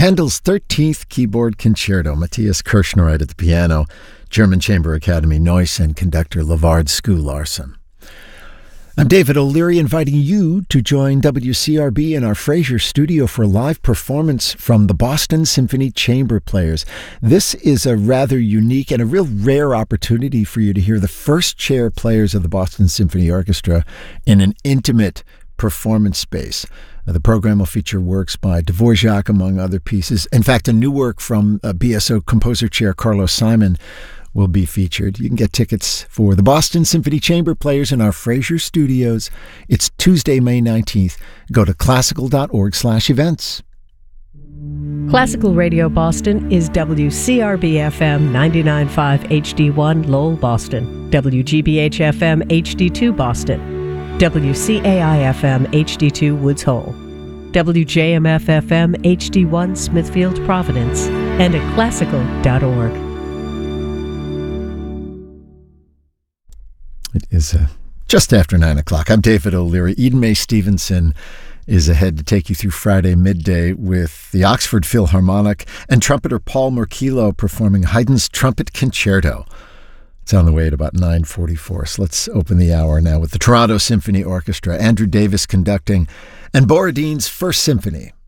Handel's 13th Keyboard Concerto, Matthias Kirschner at the piano, German Chamber Academy Neuss, and conductor Lavard Skularsson. I'm David O'Leary, inviting you to join WCRB in our Fraser studio for a live performance from the Boston Symphony Chamber Players. This is a rather unique and a real rare opportunity for you to hear the first chair players of the Boston Symphony Orchestra in an intimate performance space. The program will feature works by Dvorak, among other pieces. In fact, a new work from BSO composer chair Carlos Simon will be featured. You can get tickets for the Boston Symphony Chamber Players in our Fraser studios. It's Tuesday, May 19th. Go to classical.org/events. Classical Radio Boston is WCRB-FM 99.5 HD1 Lowell, Boston, WGBH-FM HD2 Boston, WCAI-FM HD2 Woods Hole, WJMF-FM HD1 Smithfield, Providence, and at classical.org. It is just after 9 o'clock. I'm David O'Leary. Eden Mae Stevenson is ahead to take you through Friday midday with the Oxford Philharmonic and trumpeter Paul Merkilo performing Haydn's Trumpet Concerto. It's on the way at about 9:44. So let's open the hour now with the Toronto Symphony Orchestra, Andrew Davis conducting, and Borodin's First Symphony.